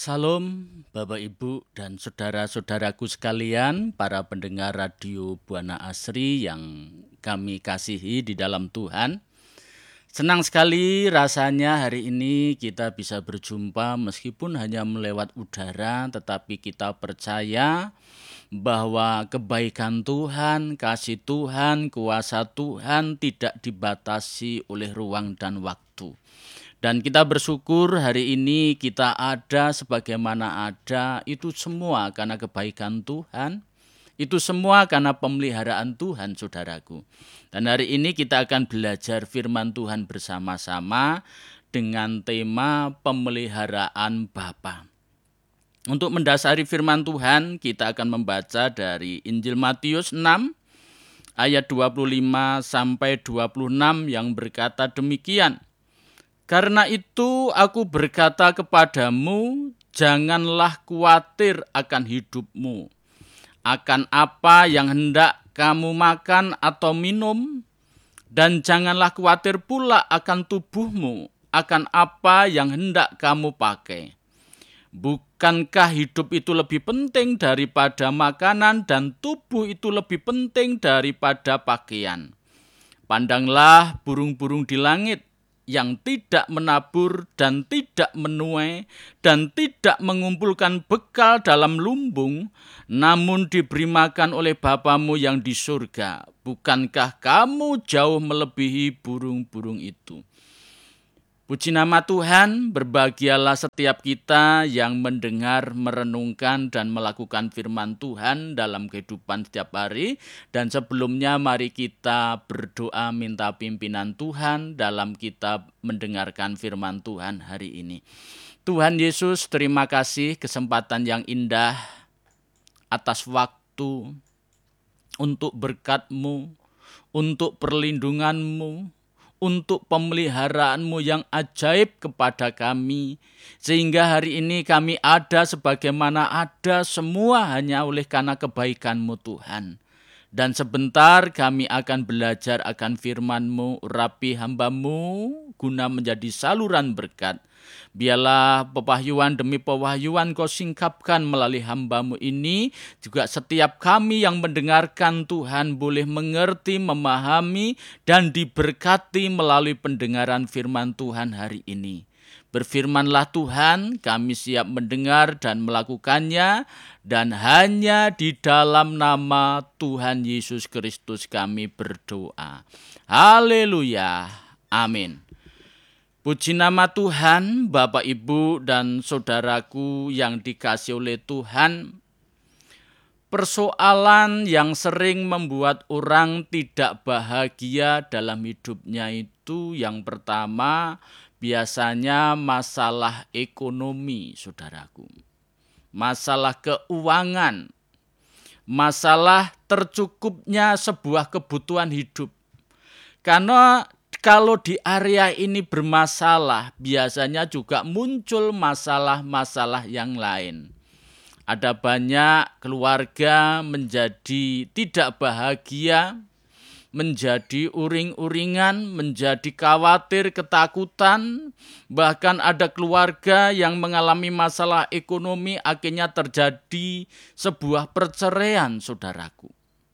Salam Bapak Ibu dan saudara-saudaraku sekalian, para pendengar radio Buana Asri yang kami kasihi di dalam Tuhan. Senang sekali rasanya hari ini kita bisa berjumpa meskipun hanya melewat udara, tetapi kita percaya bahwa kebaikan Tuhan, kasih Tuhan, kuasa Tuhan tidak dibatasi oleh ruang dan waktu. Dan kita bersyukur hari ini kita ada sebagaimana ada, itu semua karena kebaikan Tuhan, itu semua karena pemeliharaan Tuhan, saudaraku. Dan hari ini kita akan belajar firman Tuhan bersama-sama dengan tema pemeliharaan Bapa. Untuk mendasari firman Tuhan, kita akan membaca dari Injil Matius 6 ayat 25 sampai 26 yang berkata demikian. Karena itu aku berkata kepadamu, janganlah khawatir akan hidupmu, akan apa yang hendak kamu makan atau minum, dan janganlah khawatir pula akan tubuhmu, akan apa yang hendak kamu pakai. Bukankah hidup itu lebih penting daripada makanan dan tubuh itu lebih penting daripada pakaian? Pandanglah burung-burung di langit, yang tidak menabur dan tidak menuai dan tidak mengumpulkan bekal dalam lumbung, namun diberi makan oleh Bapamu yang di surga. Bukankah kamu jauh melebihi burung-burung itu? Puji nama Tuhan, berbahagialah setiap kita yang mendengar, merenungkan, dan melakukan firman Tuhan dalam kehidupan setiap hari. Dan sebelumnya mari kita berdoa minta pimpinan Tuhan dalam kita mendengarkan firman Tuhan hari ini. Tuhan Yesus, terima kasih kesempatan yang indah atas waktu untuk berkat-Mu, untuk perlindungan-Mu, untuk pemeliharaanmu yang ajaib kepada kami, sehingga hari ini kami ada sebagaimana ada semua hanya oleh karena kebaikan-Mu Tuhan. Dan sebentar kami akan belajar akan firman-Mu, urapi hamba-Mu guna menjadi saluran berkat. Biarlah pewahyuan demi pewahyuan Kau singkapkan melalui hamba-Mu ini. Juga setiap kami yang mendengarkan Tuhan boleh mengerti, memahami, dan diberkati melalui pendengaran firman Tuhan hari ini. Berfirmanlah Tuhan, kami siap mendengar dan melakukannya, dan hanya di dalam nama Tuhan Yesus Kristus kami berdoa. Haleluya. Amin. Puji nama Tuhan, Bapak, Ibu, dan saudaraku yang dikasihi oleh Tuhan. Persoalan yang sering membuat orang tidak bahagia dalam hidupnya itu yang pertama biasanya masalah ekonomi, saudaraku. Masalah keuangan, masalah tercukupnya sebuah kebutuhan hidup. Karena kalau di area ini bermasalah, biasanya juga muncul masalah-masalah yang lain. Ada banyak keluarga menjadi tidak bahagia, menjadi uring-uringan, menjadi khawatir, ketakutan. Bahkan ada keluarga yang mengalami masalah ekonomi, akhirnya terjadi sebuah perceraian, saudaraku.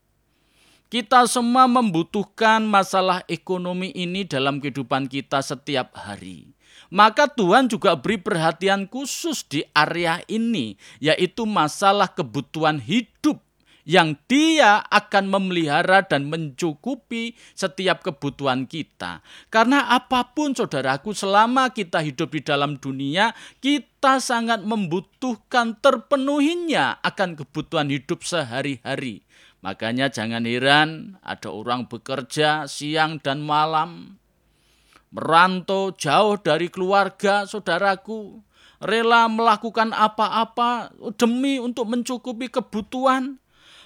Kita semua membutuhkan masalah ekonomi ini dalam kehidupan kita setiap hari. Maka Tuhan juga beri perhatian khusus di area ini, yaitu masalah kebutuhan hidup yang Dia akan memelihara dan mencukupi setiap kebutuhan kita. Karena apapun saudaraku, selama kita hidup di dalam dunia, kita sangat membutuhkan terpenuhinya akan kebutuhan hidup sehari-hari. Makanya jangan heran ada orang bekerja siang dan malam, merantau jauh dari keluarga, saudaraku, rela melakukan apa-apa demi untuk mencukupi kebutuhan.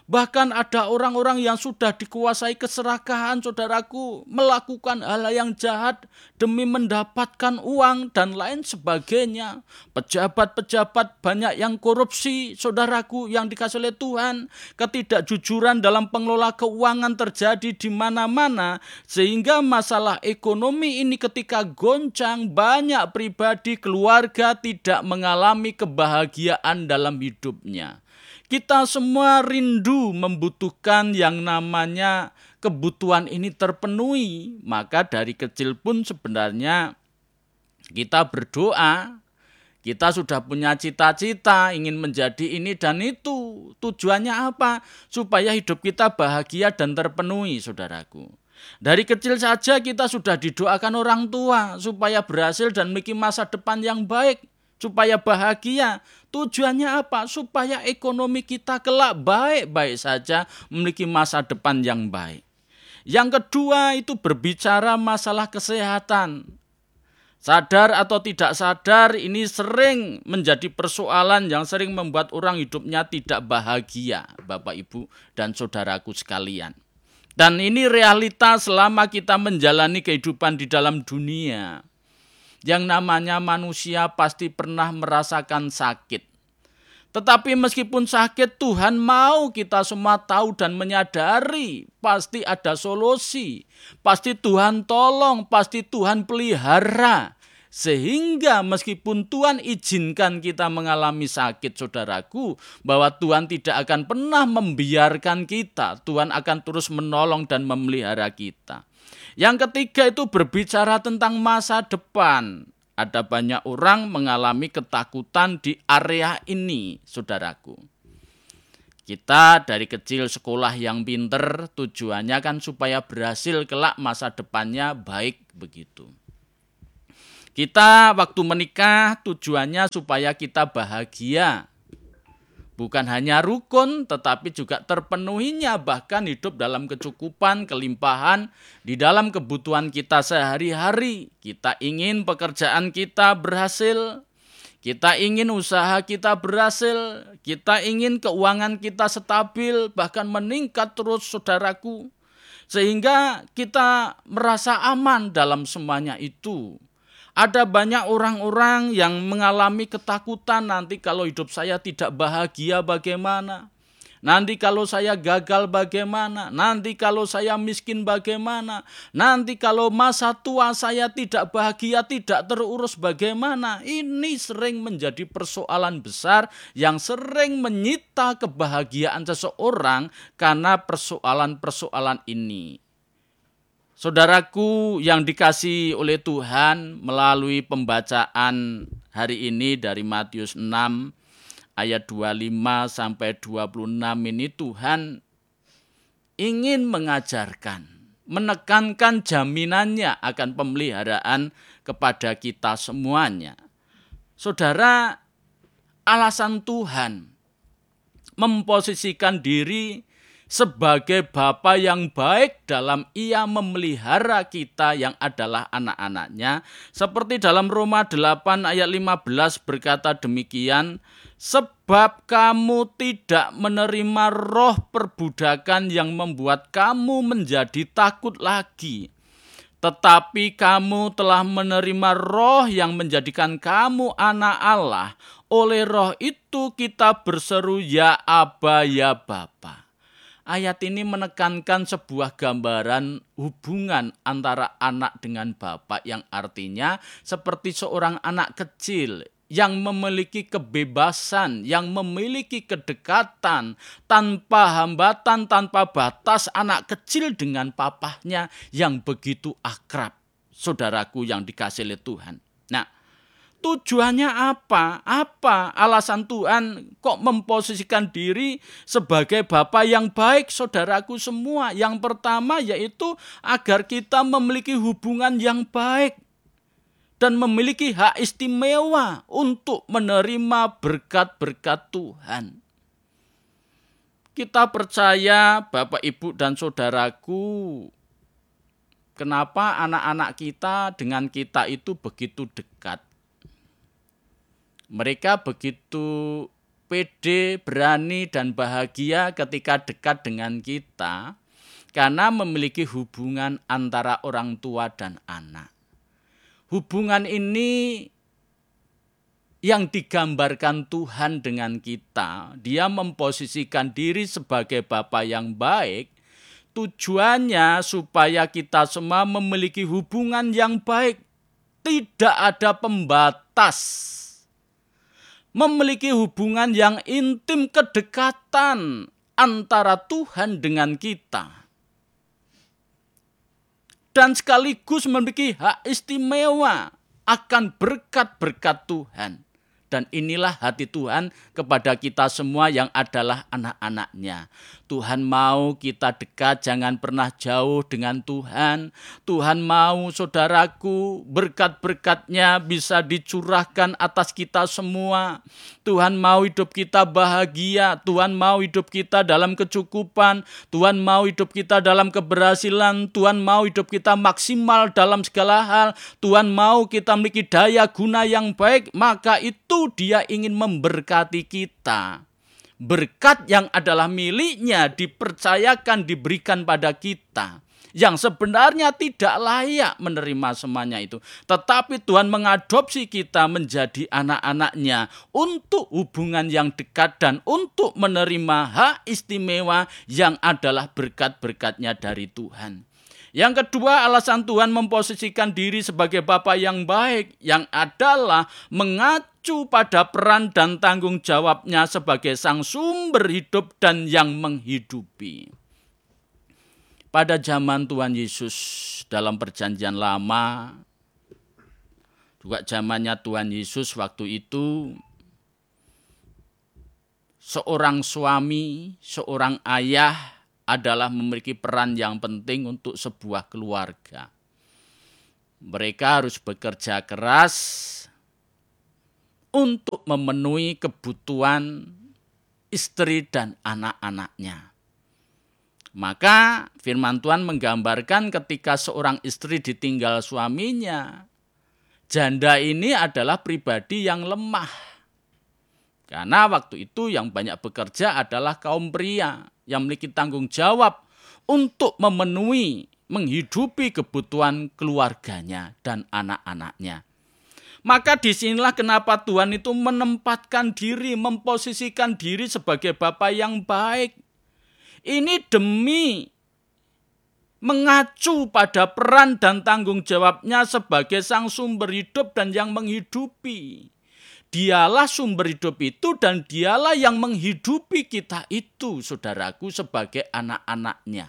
Bahkan ada orang-orang yang sudah dikuasai keserakahan, saudaraku, melakukan hal yang jahat demi mendapatkan uang dan lain sebagainya. Pejabat-pejabat banyak yang korupsi, saudaraku, yang dikasih oleh Tuhan. Ketidakjujuran dalam pengelola keuangan terjadi di mana-mana, sehingga masalah ekonomi ini ketika goncang, banyak pribadi keluarga tidak mengalami kebahagiaan dalam hidupnya. Kita semua rindu membutuhkan yang namanya kebutuhan ini terpenuhi. Maka dari kecil pun sebenarnya kita berdoa, kita sudah punya cita-cita ingin menjadi ini dan itu. Tujuannya apa? Supaya hidup kita bahagia dan terpenuhi, saudaraku. Dari kecil saja kita sudah didoakan orang tua supaya berhasil dan memiliki masa depan yang baik, supaya bahagia. Tujuannya apa? Supaya ekonomi kita kelak baik-baik saja, memiliki masa depan yang baik. Yang kedua itu berbicara masalah kesehatan. Sadar atau tidak sadar, ini sering menjadi persoalan yang sering membuat orang hidupnya tidak bahagia, Bapak, Ibu, dan saudaraku sekalian. Dan ini realita selama kita menjalani kehidupan di dalam dunia. Yang namanya manusia pasti pernah merasakan sakit. Tetapi meskipun sakit, Tuhan mau kita semua tahu dan menyadari pasti ada solusi. Pasti Tuhan tolong, pasti Tuhan pelihara. Sehingga meskipun Tuhan izinkan kita mengalami sakit, saudaraku, bahwa Tuhan tidak akan pernah membiarkan kita. Tuhan akan terus menolong dan memelihara kita. Yang ketiga itu berbicara tentang masa depan. Ada banyak orang mengalami ketakutan di area ini, saudaraku. Kita dari kecil sekolah yang pinter, tujuannya kan supaya berhasil kelak masa depannya baik begitu. Kita waktu menikah tujuannya supaya kita bahagia. Bukan hanya rukun, tetapi juga terpenuhinya, bahkan hidup dalam kecukupan, kelimpahan, di dalam kebutuhan kita sehari-hari. Kita ingin pekerjaan kita berhasil, kita ingin usaha kita berhasil, kita ingin keuangan kita stabil, bahkan meningkat terus, saudaraku. Sehingga kita merasa aman dalam semuanya itu. Ada banyak orang-orang yang mengalami ketakutan, nanti kalau hidup saya tidak bahagia bagaimana? Nanti kalau saya gagal bagaimana? Nanti kalau saya miskin bagaimana? Nanti kalau masa tua saya tidak bahagia, tidak terurus bagaimana? Ini sering menjadi persoalan besar yang sering menyita kebahagiaan seseorang karena persoalan-persoalan ini. Saudaraku yang dikasihi oleh Tuhan, melalui pembacaan hari ini dari Matius 6 ayat 25 sampai 26 ini, Tuhan ingin mengajarkan, menekankan jaminannya akan pemeliharaan kepada kita semuanya. Saudara, alasan Tuhan memposisikan diri sebagai Bapa yang baik dalam Ia memelihara kita yang adalah anak-anaknya. Seperti dalam Roma 8 ayat 15 berkata demikian, sebab kamu tidak menerima roh perbudakan yang membuat kamu menjadi takut lagi. Tetapi kamu telah menerima roh yang menjadikan kamu anak Allah. Oleh roh itu kita berseru, ya Aba, ya Bapa. Ayat ini menekankan sebuah gambaran hubungan antara anak dengan bapa, yang artinya seperti seorang anak kecil yang memiliki kebebasan, yang memiliki kedekatan tanpa hambatan, tanpa batas, anak kecil dengan papahnya yang begitu akrab. Saudaraku yang dikasihi oleh Tuhan. Nah, tujuannya apa? Apa alasan Tuhan kok memposisikan diri sebagai Bapa yang baik, saudaraku semua? Yang pertama yaitu agar kita memiliki hubungan yang baik dan memiliki hak istimewa untuk menerima berkat-berkat Tuhan. Kita percaya, Bapak, Ibu, dan saudaraku, kenapa anak-anak kita dengan kita itu begitu dekat. Mereka begitu pede, berani, dan bahagia ketika dekat dengan kita karena memiliki hubungan antara orang tua dan anak. Hubungan ini yang digambarkan Tuhan dengan kita. Dia memposisikan diri sebagai Bapa yang baik. Tujuannya supaya kita semua memiliki hubungan yang baik. Tidak ada pembatas. Memiliki hubungan yang intim, kedekatan antara Tuhan dengan kita. Dan sekaligus memiliki hak istimewa akan berkat-berkat Tuhan. Dan inilah hati Tuhan kepada kita semua yang adalah anak-anak-Nya. Tuhan mau kita dekat, jangan pernah jauh dengan Tuhan. Tuhan mau saudaraku berkat-berkat-Nya bisa dicurahkan atas kita semua. Tuhan mau hidup kita bahagia. Tuhan mau hidup kita dalam kecukupan. Tuhan mau hidup kita dalam keberhasilan. Tuhan mau hidup kita maksimal dalam segala hal. Tuhan mau kita memiliki daya guna yang baik. Maka itu Dia ingin memberkati kita. Berkat yang adalah miliknya dipercayakan, diberikan pada kita. Yang sebenarnya tidak layak menerima semuanya itu. Tetapi Tuhan mengadopsi kita menjadi anak-anak-Nya untuk hubungan yang dekat dan untuk menerima hak istimewa yang adalah berkat-berkat-Nya dari Tuhan. Yang kedua, alasan Tuhan memposisikan diri sebagai Bapa yang baik, yang adalah mengacu pada peran dan tanggung jawab-Nya sebagai sang sumber hidup dan yang menghidupi. Pada zaman Tuhan Yesus dalam perjanjian lama, juga zamannya Tuhan Yesus waktu itu, seorang suami, seorang ayah adalah memiliki peran yang penting untuk sebuah keluarga. Mereka harus bekerja keras untuk memenuhi kebutuhan istri dan anak-anaknya. Maka firman Tuhan menggambarkan ketika seorang istri ditinggal suaminya, janda ini adalah pribadi yang lemah. Karena waktu itu yang banyak bekerja adalah kaum pria yang memiliki tanggung jawab untuk memenuhi, menghidupi kebutuhan keluarganya dan anak-anaknya. Maka disinilah kenapa Tuhan itu menempatkan diri, memposisikan diri sebagai Bapa yang baik. Ini demi mengacu pada peran dan tanggung jawab-Nya sebagai sang sumber hidup dan yang menghidupi. Dialah sumber hidup itu dan Dialah yang menghidupi kita itu, saudaraku, sebagai anak-anak-Nya.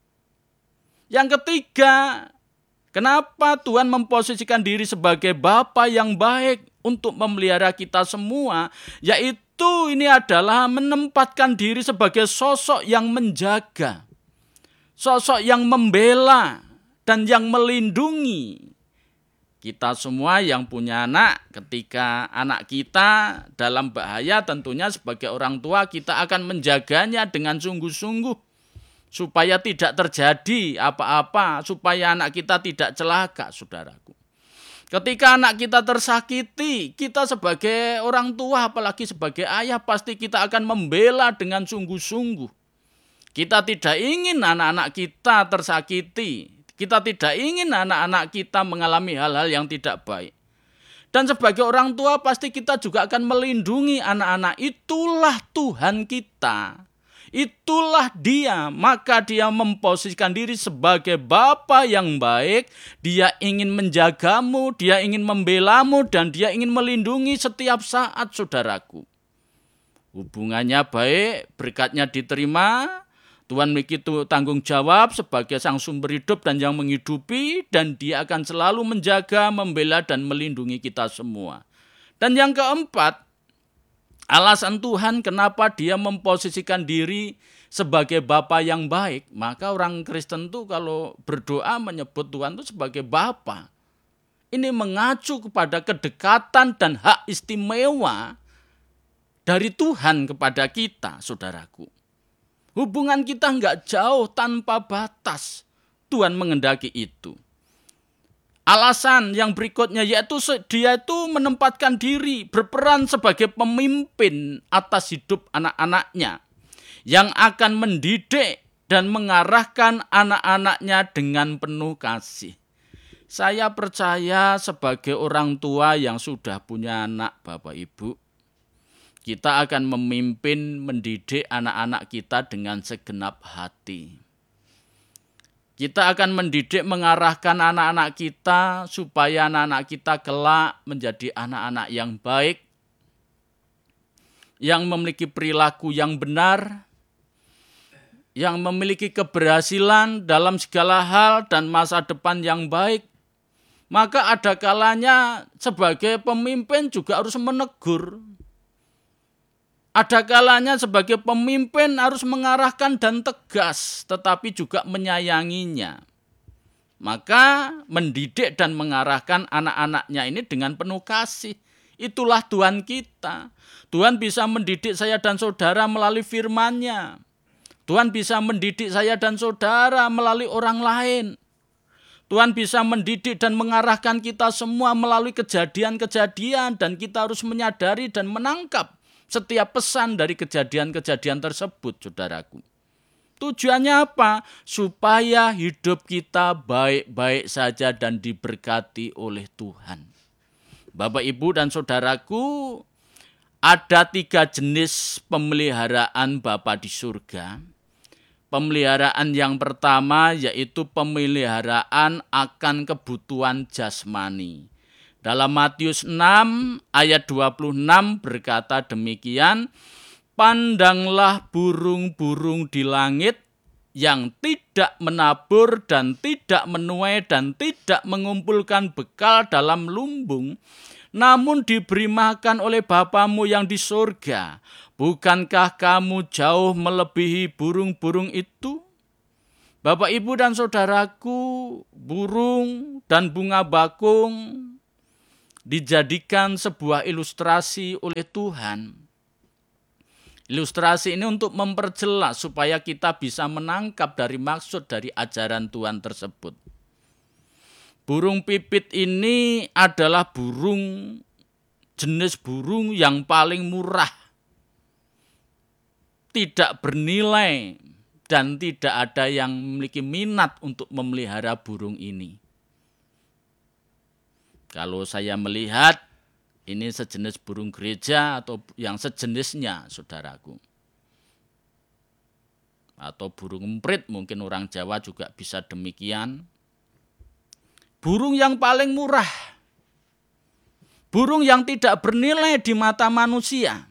Yang ketiga, kenapa Tuhan memposisikan diri sebagai Bapa yang baik untuk memelihara kita semua, yaitu ini adalah menempatkan diri sebagai sosok yang menjaga, sosok yang membela dan yang melindungi. Kita semua yang punya anak, ketika anak kita dalam bahaya, tentunya sebagai orang tua kita akan menjaganya dengan sungguh-sungguh supaya tidak terjadi apa-apa, supaya anak kita tidak celaka, saudaraku. Ketika anak kita tersakiti, kita sebagai orang tua, apalagi sebagai ayah, pasti kita akan membela dengan sungguh-sungguh. Kita tidak ingin anak-anak kita tersakiti. Kita tidak ingin anak-anak kita mengalami hal-hal yang tidak baik. Dan sebagai orang tua pasti kita juga akan melindungi anak-anak. Itulah Tuhan kita. Itulah Dia. Maka Dia memposisikan diri sebagai Bapa yang baik. Dia ingin menjagamu, Dia ingin membelamu, dan Dia ingin melindungi setiap saat, saudaraku. Hubungannya baik, berkatnya diterima. Tuhan memiliki tanggung jawab sebagai sang sumber hidup dan yang menghidupi, dan Dia akan selalu menjaga, membela, dan melindungi kita semua. Dan yang keempat, alasan Tuhan kenapa Dia memposisikan diri sebagai Bapa yang baik. Maka orang Kristen itu kalau berdoa menyebut Tuhan itu sebagai Bapa. Ini mengacu kepada kedekatan dan hak istimewa dari Tuhan kepada kita, saudaraku. Hubungan kita enggak jauh tanpa batas. Tuhan mengendaki itu. Alasan yang berikutnya yaitu dia itu menempatkan diri berperan sebagai pemimpin atas hidup anak-anaknya yang akan mendidik dan mengarahkan anak-anaknya dengan penuh kasih. Saya percaya sebagai orang tua yang sudah punya anak, Bapak Ibu, kita akan memimpin mendidik anak-anak kita dengan segenap hati. Kita akan mendidik, mengarahkan anak-anak kita supaya anak-anak kita kelak menjadi anak-anak yang baik, yang memiliki perilaku yang benar, yang memiliki keberhasilan dalam segala hal dan masa depan yang baik. Maka ada kalanya sebagai pemimpin juga harus menegur. Ada kalanya sebagai pemimpin harus mengarahkan dan tegas, tetapi juga menyayanginya. Maka mendidik dan mengarahkan anak-anaknya ini dengan penuh kasih. Itulah Tuhan kita. Tuhan bisa mendidik saya dan saudara melalui firman-Nya. Tuhan bisa mendidik saya dan saudara melalui orang lain. Tuhan bisa mendidik dan mengarahkan kita semua melalui kejadian-kejadian, dan kita harus menyadari dan menangkap setiap pesan dari kejadian-kejadian tersebut, saudaraku. Tujuannya apa? Supaya hidup kita baik-baik saja dan diberkati oleh Tuhan. Bapak, Ibu, dan saudaraku, ada 3 jenis pemeliharaan Bapa di surga. Pemeliharaan yang pertama yaitu pemeliharaan akan kebutuhan jasmani. Dalam Matius 6 ayat 26 berkata demikian, "Pandanglah burung-burung di langit yang tidak menabur dan tidak menuai dan tidak mengumpulkan bekal dalam lumbung, namun diberi makan oleh Bapamu yang di surga. Bukankah kamu jauh melebihi burung-burung itu?" Bapak, Ibu, dan saudaraku, burung dan bunga bakung dijadikan sebuah ilustrasi oleh Tuhan. Ilustrasi ini untuk memperjelas supaya kita bisa menangkap dari maksud dari ajaran Tuhan tersebut. Burung pipit ini adalah jenis burung yang paling murah, tidak bernilai, dan tidak ada yang memiliki minat untuk memelihara burung ini. Kalau saya melihat ini sejenis burung gereja atau yang sejenisnya, saudaraku. Atau burung emprit, mungkin orang Jawa juga bisa demikian. Burung yang paling murah. Burung yang tidak bernilai di mata manusia.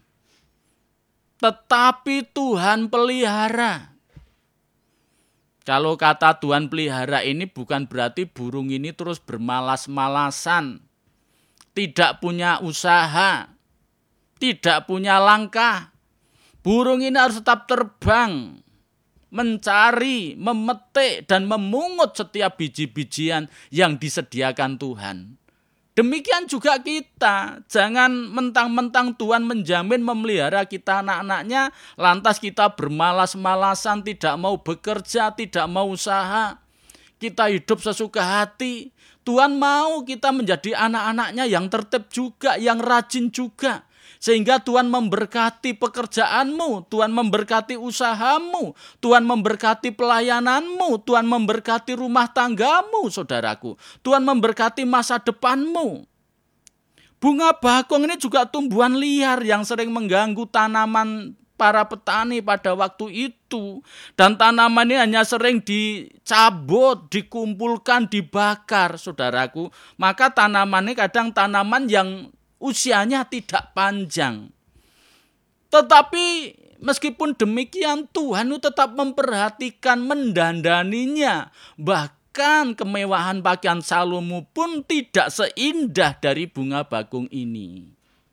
Tetapi Tuhan pelihara. Kalau kata Tuhan pelihara ini bukan berarti burung ini terus bermalas-malasan, tidak punya usaha, tidak punya langkah. Burung ini harus tetap terbang, mencari, memetik, dan memungut setiap biji-bijian yang disediakan Tuhan. Demikian juga kita, jangan mentang-mentang Tuhan menjamin memelihara kita anak-anaknya, lantas kita bermalas-malasan, tidak mau bekerja, tidak mau usaha. Kita hidup sesuka hati. Tuhan mau kita menjadi anak-anaknya yang tertib juga, yang rajin juga. Sehingga Tuhan memberkati pekerjaanmu, Tuhan memberkati usahamu, Tuhan memberkati pelayananmu, Tuhan memberkati rumah tanggamu, saudaraku. Tuhan memberkati masa depanmu. Bunga bakung ini juga tumbuhan liar yang sering mengganggu tanaman para petani pada waktu itu. Dan tanaman ini hanya sering dicabut, dikumpulkan, dibakar, saudaraku. Maka tanaman ini kadang tanaman yang usianya tidak panjang. Tetapi meskipun demikian Tuhan itu tetap memperhatikan, mendandaninya. Bahkan kemewahan pakaian Salomo pun tidak seindah dari bunga bakung ini.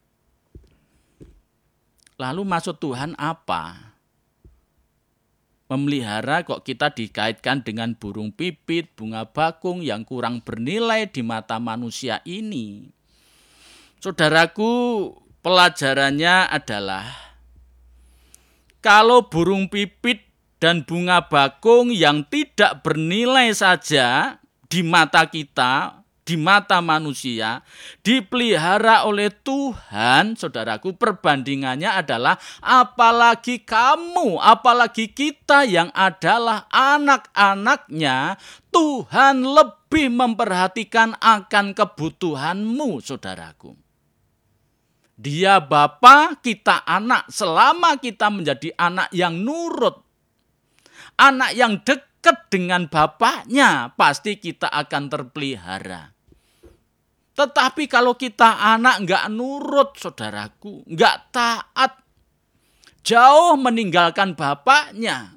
Lalu maksud Tuhan apa? Memelihara kok kita dikaitkan dengan burung pipit, bunga bakung yang kurang bernilai di mata manusia ini. Saudaraku, pelajarannya adalah kalau burung pipit dan bunga bakung yang tidak bernilai saja di mata kita, di mata manusia, dipelihara oleh Tuhan, saudaraku, perbandingannya adalah apalagi kamu, apalagi kita yang adalah anak-anaknya, Tuhan lebih memperhatikan akan kebutuhanmu, saudaraku. Dia Bapa, kita anak. Selama kita menjadi anak yang nurut, anak yang dekat dengan bapaknya, pasti kita akan terpelihara. Tetapi kalau kita anak nggak nurut, saudaraku, nggak taat, jauh meninggalkan bapaknya,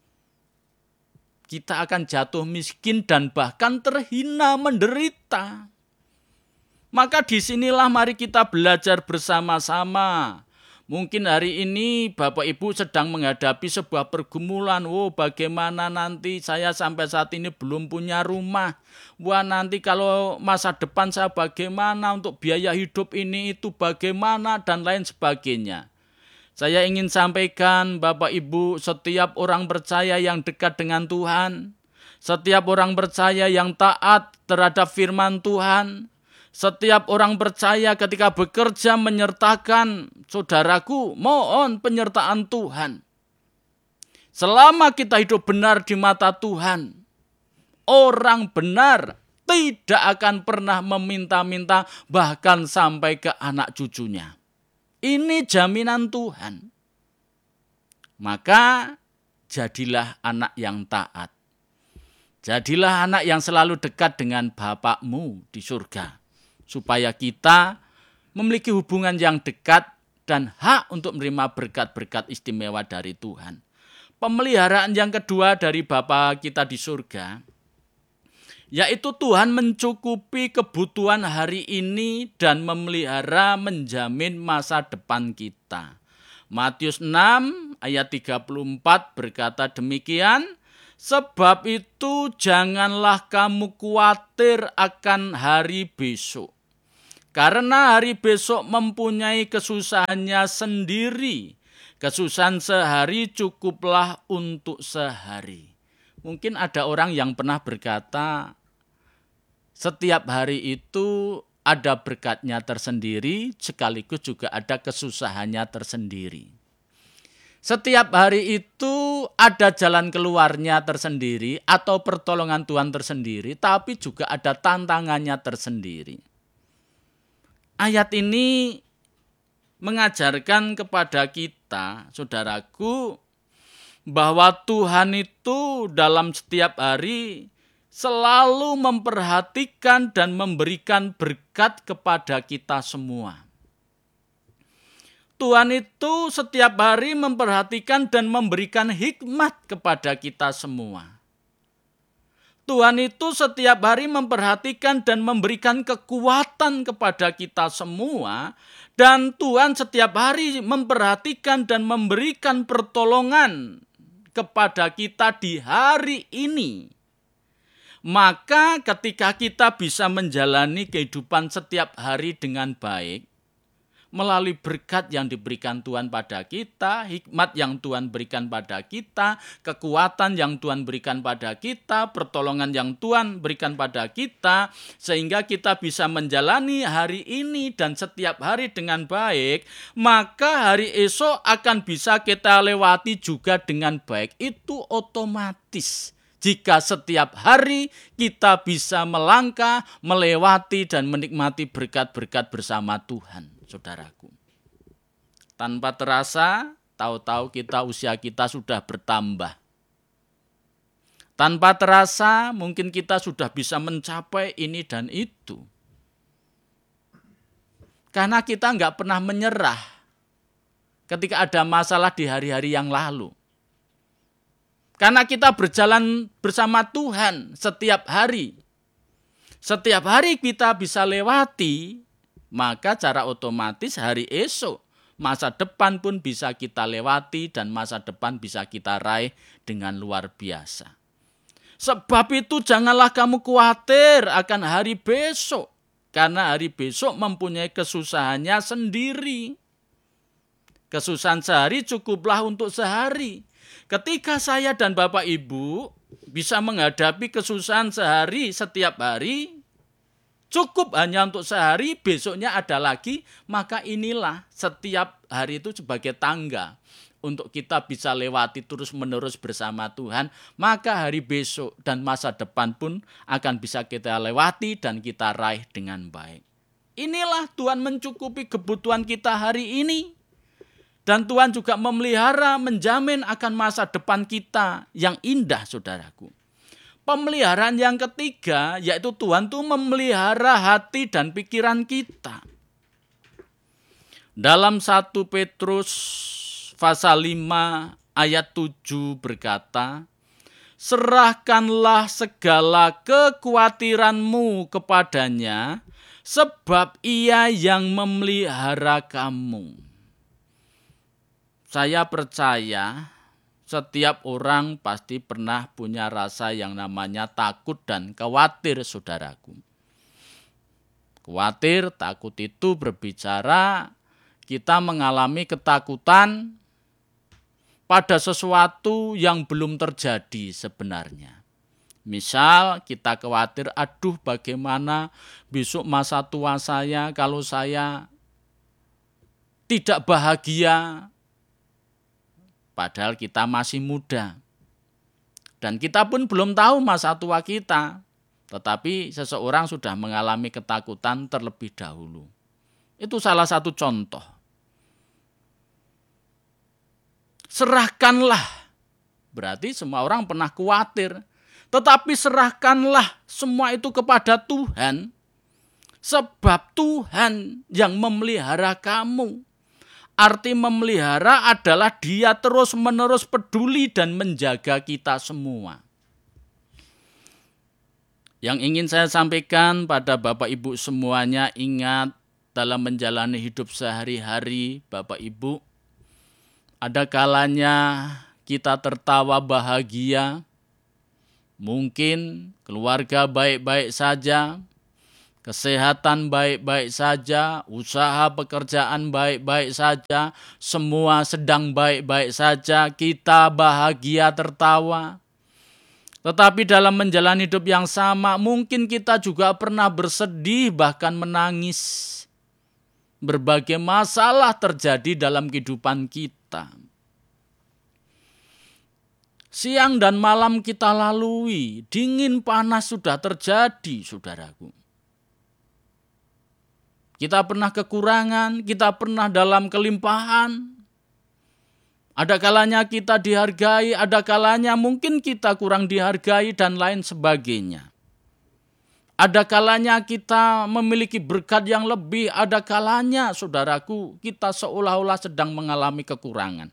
kita akan jatuh miskin dan bahkan terhina, menderita. Maka disinilah mari kita belajar bersama-sama. Mungkin hari ini Bapak Ibu sedang menghadapi sebuah pergumulan. Bagaimana nanti saya sampai saat ini belum punya rumah. Nanti kalau masa depan saya bagaimana, untuk biaya hidup ini itu bagaimana, dan lain sebagainya. Saya ingin sampaikan Bapak Ibu, setiap orang percaya yang dekat dengan Tuhan, setiap orang percaya yang taat terhadap firman Tuhan, setiap orang percaya ketika bekerja menyertakan, saudaraku, mohon penyertaan Tuhan. Selama kita hidup benar di mata Tuhan, orang benar tidak akan pernah meminta-minta, bahkan sampai ke anak cucunya. Ini jaminan Tuhan. Maka jadilah anak yang taat. Jadilah anak yang selalu dekat dengan Bapakmu di surga. Supaya kita memiliki hubungan yang dekat dan hak untuk menerima berkat-berkat istimewa dari Tuhan. Pemeliharaan yang kedua dari Bapa kita di surga, yaitu Tuhan mencukupi kebutuhan hari ini dan memelihara, menjamin masa depan kita. Matius 6 ayat 34 berkata demikian, sebab itu janganlah kamu khawatir akan hari besok. Karena hari besok mempunyai kesusahannya sendiri. Kesusahan sehari cukuplah untuk sehari. Mungkin ada orang yang pernah berkata, setiap hari itu ada berkatnya tersendiri, sekaligus juga ada kesusahannya tersendiri. Setiap hari itu ada jalan keluarnya tersendiri atau pertolongan Tuhan tersendiri, tapi juga ada tantangannya tersendiri. Ayat ini mengajarkan kepada kita, saudaraku, bahwa Tuhan itu dalam setiap hari selalu memperhatikan dan memberikan berkat kepada kita semua. Tuhan itu setiap hari memperhatikan dan memberikan hikmat kepada kita semua. Tuhan itu setiap hari memperhatikan dan memberikan kekuatan kepada kita semua. Dan Tuhan setiap hari memperhatikan dan memberikan pertolongan kepada kita di hari ini. Maka ketika kita bisa menjalani kehidupan setiap hari dengan baik, melalui berkat yang diberikan Tuhan pada kita, hikmat yang Tuhan berikan pada kita, kekuatan yang Tuhan berikan pada kita, pertolongan yang Tuhan berikan pada kita, sehingga kita bisa menjalani hari ini dan setiap hari dengan baik, maka hari esok akan bisa kita lewati juga dengan baik. Itu otomatis. Jika setiap hari kita bisa melangkah, melewati dan menikmati berkat-berkat bersama Tuhan, saudaraku. Tanpa terasa, tahu-tahu usia kita sudah bertambah. Tanpa terasa, mungkin kita sudah bisa mencapai ini dan itu. Karena kita nggak pernah menyerah ketika ada masalah di hari-hari yang lalu. Karena kita berjalan bersama Tuhan setiap hari. Setiap hari kita bisa lewati, maka secara otomatis hari esok, masa depan pun bisa kita lewati dan masa depan bisa kita raih dengan luar biasa. Sebab itu janganlah kamu khawatir akan hari besok, karena hari besok mempunyai kesusahannya sendiri. Kesusahan sehari cukuplah untuk sehari. Ketika saya dan Bapak Ibu bisa menghadapi kesusahan sehari setiap hari, Cukup hanya untuk sehari, besoknya ada lagi, maka inilah setiap hari itu sebagai tangga untuk kita bisa lewati terus-menerus bersama Tuhan, maka hari besok dan masa depan pun akan bisa kita lewati dan kita raih dengan baik. Inilah Tuhan mencukupi kebutuhan kita hari ini. Dan Tuhan juga memelihara, menjamin akan masa depan kita yang indah, saudaraku. Pemeliharaan yang ketiga, yaitu Tuhan tuh memelihara hati dan pikiran kita. Dalam 1 Petrus pasal 5 ayat 7 berkata, serahkanlah segala kekhawatiranmu kepadanya, sebab ia yang memelihara kamu. Saya percaya setiap orang pasti pernah punya rasa yang namanya takut dan khawatir, saudaraku. Khawatir, takut itu berbicara kita mengalami ketakutan pada sesuatu yang belum terjadi sebenarnya. Misal kita khawatir, aduh bagaimana besok masa tua saya kalau saya tidak bahagia. Padahal kita masih muda. Dan kita pun belum tahu masa tua kita. Tetapi seseorang sudah mengalami ketakutan terlebih dahulu. Itu salah satu contoh. Serahkanlah. Berarti semua orang pernah khawatir. Tetapi serahkanlah semua itu kepada Tuhan. Sebab Tuhan yang memelihara kamu. Arti memelihara adalah Dia terus-menerus peduli dan menjaga kita semua. Yang ingin saya sampaikan pada Bapak Ibu semuanya, ingat dalam menjalani hidup sehari-hari Bapak Ibu, ada kalanya kita tertawa bahagia, mungkin keluarga baik-baik saja, kesehatan baik-baik saja, usaha pekerjaan baik-baik saja, semua sedang baik-baik saja, kita bahagia tertawa. Tetapi dalam menjalani hidup yang sama, mungkin kita juga pernah bersedih bahkan menangis. Berbagai masalah terjadi dalam kehidupan kita. Siang dan malam kita lalui, dingin panas sudah terjadi, saudaraku. Kita pernah kekurangan, kita pernah dalam kelimpahan. Ada kalanya kita dihargai, ada kalanya mungkin kita kurang dihargai dan lain sebagainya. Ada kalanya kita memiliki berkat yang lebih, ada kalanya, saudaraku, kita seolah-olah sedang mengalami kekurangan.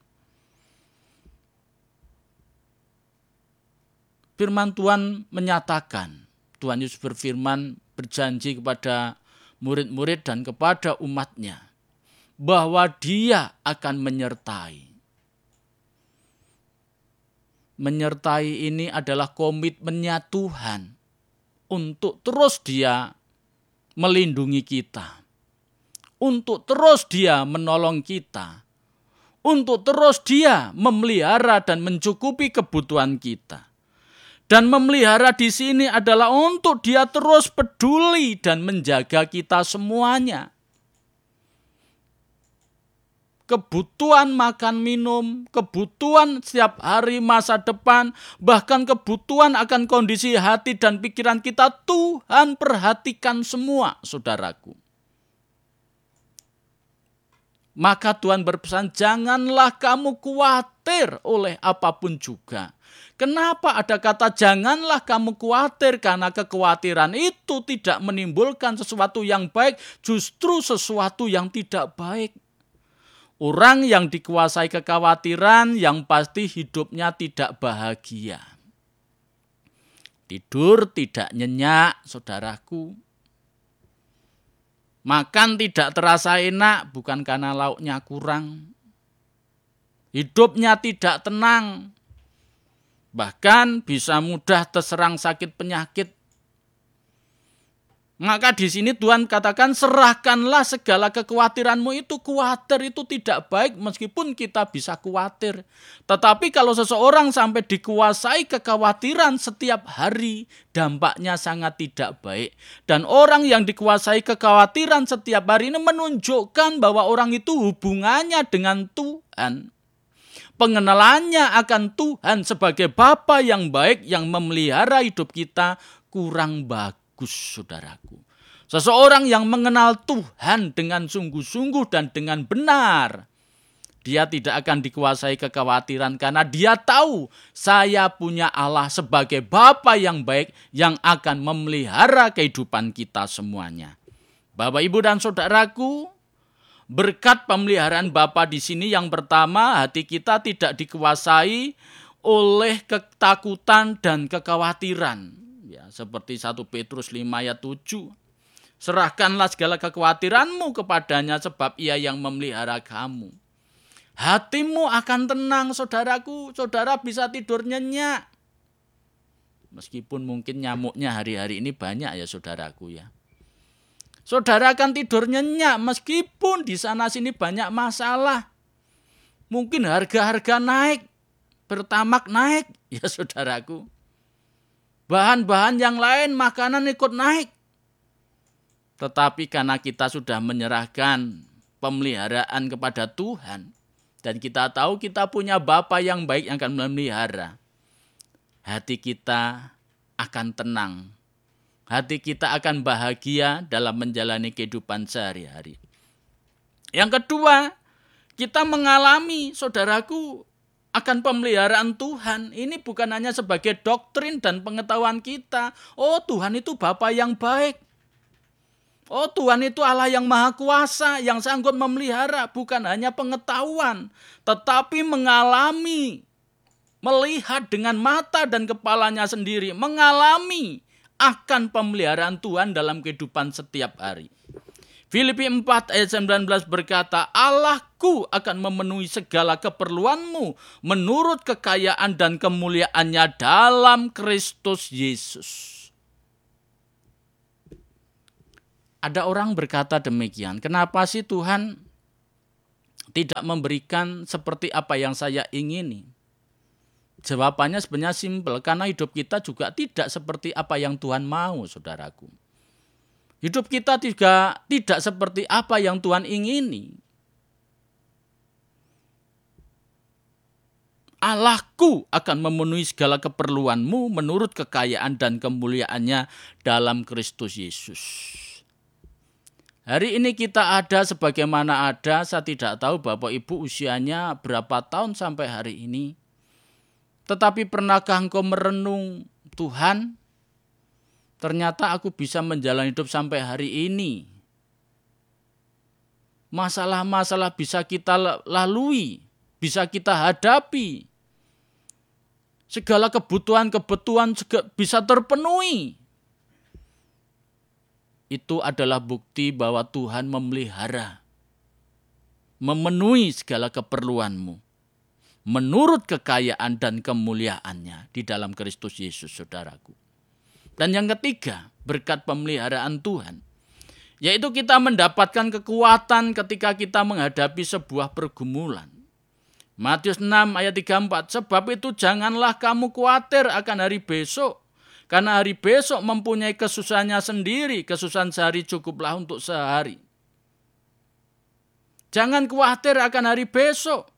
Firman Tuhan menyatakan, Tuhan Yesus berfirman, berjanji kepada murid-murid dan kepada umatnya, bahwa Dia akan menyertai. Menyertai ini adalah komitmennya Tuhan. Untuk terus Dia melindungi kita. Untuk terus Dia menolong kita. Untuk terus Dia memelihara dan mencukupi kebutuhan kita. Dan memelihara di sini adalah untuk Dia terus peduli dan menjaga kita semuanya. Kebutuhan makan minum, kebutuhan setiap hari masa depan, bahkan kebutuhan akan kondisi hati dan pikiran kita, Tuhan perhatikan semua, saudaraku. Maka Tuhan berpesan, janganlah kamu khawatir oleh apapun juga. Kenapa ada kata janganlah kamu khawatir? Karena kekhawatiran itu tidak menimbulkan sesuatu yang baik, justru sesuatu yang tidak baik. Orang yang dikuasai kekhawatiran yang pasti hidupnya tidak bahagia. Tidur tidak nyenyak, saudaraku. Makan tidak terasa enak, bukan karena lauknya kurang. Hidupnya tidak tenang. Bahkan bisa mudah terserang sakit penyakit. Maka di sini Tuhan katakan, serahkanlah segala kekhawatiranmu itu. Khawatir itu tidak baik meskipun kita bisa khawatir. Tetapi kalau seseorang sampai dikuasai kekhawatiran setiap hari, dampaknya sangat tidak baik. Dan orang yang dikuasai kekhawatiran setiap hari ini menunjukkan bahwa orang itu hubungannya dengan Tuhan, pengenalannya akan Tuhan sebagai Bapa yang baik yang memelihara hidup kita kurang bagus, saudaraku. Seseorang yang mengenal Tuhan dengan sungguh-sungguh dan dengan benar, dia tidak akan dikuasai kekhawatiran karena dia tahu saya punya Allah sebagai Bapa yang baik yang akan memelihara kehidupan kita semuanya. Bapak, Ibu, dan saudaraku, berkat pemeliharaan Bapa di sini yang pertama, hati kita tidak dikuasai oleh ketakutan dan kekhawatiran. Ya, seperti 1 Petrus 5 ayat 7. Serahkanlah segala kekhawatiranmu kepadanya sebab ia yang memelihara kamu. Hatimu akan tenang, saudaraku. Saudara bisa tidur nyenyak. Meskipun mungkin nyamuknya hari-hari ini banyak ya saudaraku ya. Saudara akan tidur nyenyak meskipun di sana sini banyak masalah. Mungkin harga-harga naik, pertamak naik ya saudaraku. Bahan-bahan yang lain, makanan ikut naik. Tetapi karena kita sudah menyerahkan pemeliharaan kepada Tuhan, dan kita tahu kita punya Bapa yang baik yang akan memelihara, hati kita akan tenang. Hati kita akan bahagia dalam menjalani kehidupan sehari-hari. Yang kedua, kita mengalami, saudaraku, akan pemeliharaan Tuhan. Ini bukan hanya sebagai doktrin dan pengetahuan kita. Oh, Tuhan itu Bapa yang baik. Oh, Tuhan itu Allah yang maha kuasa, yang sanggup memelihara. Bukan hanya pengetahuan, tetapi mengalami, melihat dengan mata dan kepalanya sendiri. Mengalami akan pemeliharaan Tuhan dalam kehidupan setiap hari. Filipi 4 ayat 19 berkata, Allahku akan memenuhi segala keperluanmu menurut kekayaan dan kemuliaannya dalam Kristus Yesus. Ada orang berkata demikian, kenapa sih Tuhan tidak memberikan seperti apa yang saya ingini? Jawabannya sebenarnya simpel, karena hidup kita juga tidak seperti apa yang Tuhan mau, saudaraku. Hidup kita juga tidak seperti apa yang Tuhan ingini. Allahku akan memenuhi segala keperluanmu menurut kekayaan dan kemuliaannya dalam Kristus Yesus. Hari ini kita ada sebagaimana ada, saya tidak tahu Bapak Ibu usianya berapa tahun sampai hari ini. Tetapi pernahkah engkau merenung, Tuhan, ternyata aku bisa menjalani hidup sampai hari ini. Masalah-masalah bisa kita lalui, bisa kita hadapi. Segala kebutuhan-kebutuhan bisa terpenuhi. Itu adalah bukti bahwa Tuhan memelihara, memenuhi segala keperluanmu menurut kekayaan dan kemuliaannya di dalam Kristus Yesus, saudaraku. Dan yang ketiga, berkat pemeliharaan Tuhan, yaitu kita mendapatkan kekuatan ketika kita menghadapi sebuah pergumulan. Matius 6 ayat 34, sebab itu janganlah kamu khawatir akan hari besok, karena hari besok mempunyai kesusahannya sendiri, kesusahan sehari cukuplah untuk sehari. Jangan khawatir akan hari besok.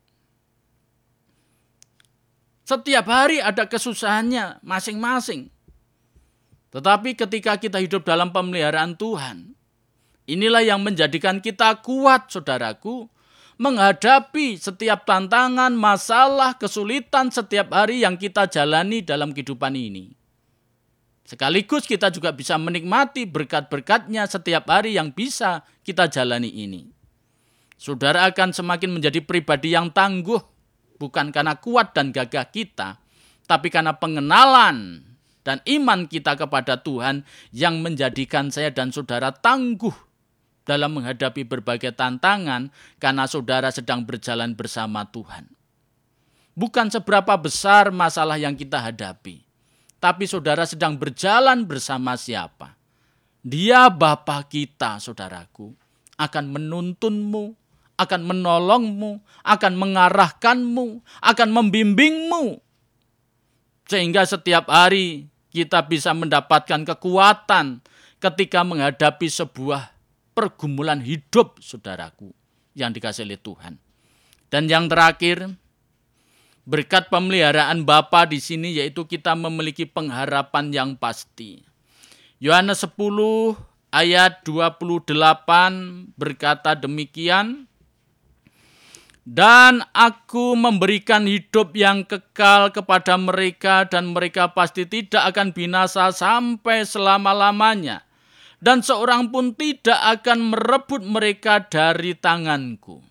Setiap hari ada kesusahannya masing-masing. Tetapi ketika kita hidup dalam pemeliharaan Tuhan, inilah yang menjadikan kita kuat, saudaraku, menghadapi setiap tantangan, masalah, kesulitan setiap hari yang kita jalani dalam kehidupan ini. Sekaligus kita juga bisa menikmati berkat-berkatnya setiap hari yang bisa kita jalani ini. Saudara akan semakin menjadi pribadi yang tangguh, bukan karena kuat dan gagah kita, tapi karena pengenalan dan iman kita kepada Tuhan yang menjadikan saya dan saudara tangguh dalam menghadapi berbagai tantangan karena saudara sedang berjalan bersama Tuhan. Bukan seberapa besar masalah yang kita hadapi, tapi saudara sedang berjalan bersama siapa? Dia Bapa kita, saudaraku, akan menuntunmu, akan menolongmu, akan mengarahkanmu, akan membimbingmu. Sehingga setiap hari kita bisa mendapatkan kekuatan ketika menghadapi sebuah pergumulan hidup, saudaraku, yang dikasihi oleh Tuhan. Dan yang terakhir, berkat pemeliharaan Bapa di sini yaitu kita memiliki pengharapan yang pasti. Yohanes 10 ayat 28 berkata demikian, dan aku memberikan hidup yang kekal kepada mereka dan mereka pasti tidak akan binasa sampai selama-lamanya. Dan seorang pun tidak akan merebut mereka dari tanganku.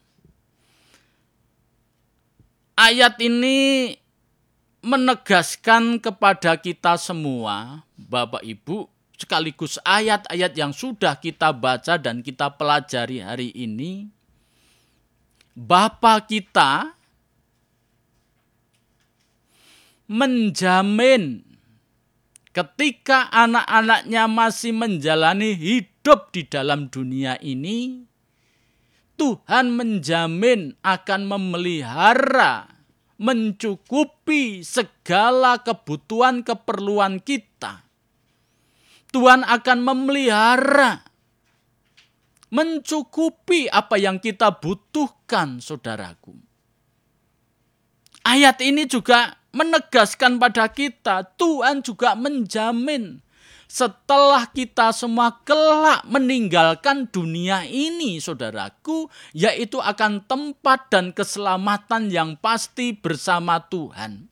Ayat ini menegaskan kepada kita semua, Bapak Ibu, sekaligus ayat-ayat yang sudah kita baca dan kita pelajari hari ini, Bapa kita menjamin ketika anak-anaknya masih menjalani hidup di dalam dunia ini, Tuhan menjamin akan memelihara, mencukupi segala kebutuhan keperluan kita. Tuhan akan memelihara, mencukupi apa yang kita butuhkan, saudaraku. Ayat ini juga menegaskan pada kita, Tuhan juga menjamin setelah kita semua kelak meninggalkan dunia ini, saudaraku, yaitu akan tempat dan keselamatan yang pasti bersama Tuhan.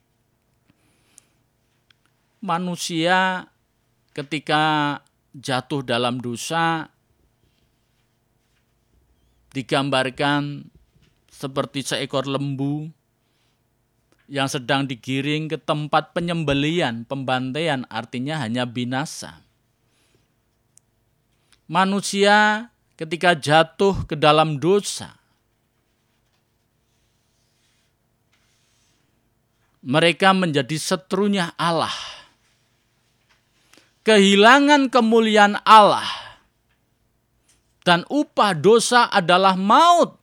Manusia ketika jatuh dalam dosa digambarkan seperti seekor lembu yang sedang digiring ke tempat penyembelian, pembantaian, artinya hanya binasa. Manusia ketika jatuh ke dalam dosa, mereka menjadi seterunya Allah. Kehilangan kemuliaan Allah dan upah dosa adalah maut.